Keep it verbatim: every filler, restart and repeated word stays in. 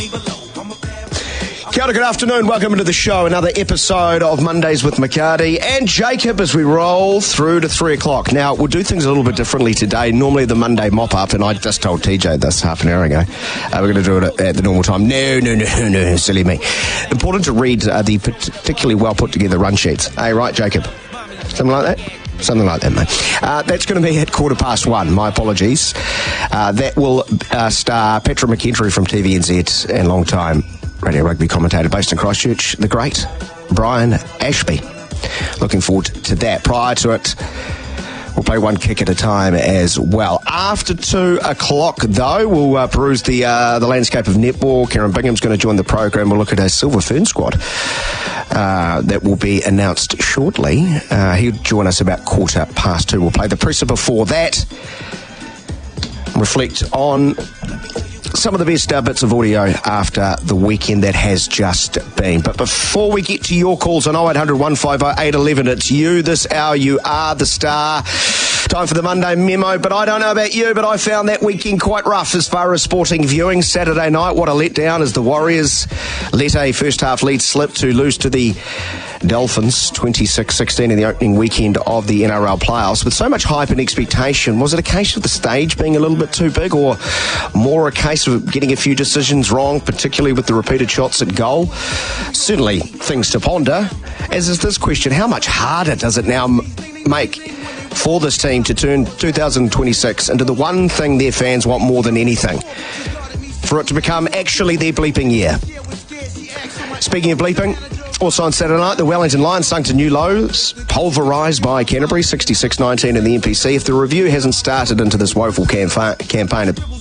Kia ora, good afternoon. Welcome to the show. Another episode of Mondays with McCarty and Jacob as we roll through to three o'clock. Now, we'll do things a little bit differently today. Normally the Monday mop-up, and I just told T J this half an hour ago. Uh, we're going to do it at, at the normal time. No, no, no, no, silly me. Important to read uh, the particularly well put together run sheets. Hey, right, Jacob? Something like that? Something like that, mate. Uh, that's going to be at quarter past one. My apologies. Uh, that will uh, star Petra McKentry from T V N Z and long-time Radio Rugby commentator based in Christchurch, the great Brian Ashby. Looking forward to that. Prior to it, we'll play one kick at a time as well. After two o'clock, though, we'll uh, peruse the uh, the landscape of netball. Karen Bingham's going to join the program. We'll look at a Silver Fern squad uh, that will be announced shortly. Uh, he'll join us about quarter past two. We'll play the presser before that. Reflect on some of the best uh, bits of audio after the weekend that has just been. But before we get to your calls on oh eight hundred, one five oh, eight one one, it's you this hour. You are the star. Time for the Monday memo, but I don't know about you, but I found that weekend quite rough as far as sporting viewing. Saturday night, what a letdown as the Warriors let a first-half lead slip to lose to the Dolphins twenty-six sixteen in the opening weekend of the N R L playoffs. With so much hype and expectation, was it a case of the stage being a little bit too big, or more a case of getting a few decisions wrong, particularly with the repeated shots at goal? Certainly things to ponder, as is this question: how much harder does it now m- make for this team to turn two thousand twenty-six into the one thing their fans want more than anything? For it to become actually their bleeping year. Speaking of bleeping, also on Saturday night, the Wellington Lions sunk to new lows, pulverised by Canterbury, sixty-six nineteen in the N P C. If the review hasn't started into this woeful camfa- campaign,